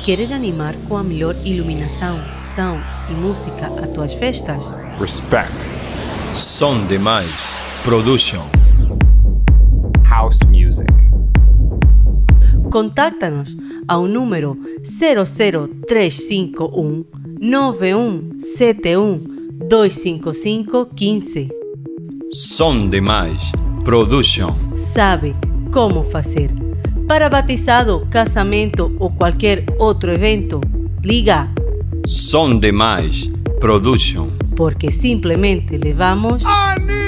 Queres animar com a melhor iluminação, som e música a tuas festas? Respect. Som Demais Production. House music. Contacta-nos ao número 00351 9171 255 15. Som Demais Production. Sabe como fazer. Para batizado, casamento ou qualquer outro evento, liga Som Demais Production. porque simplesmente levamos Anitta!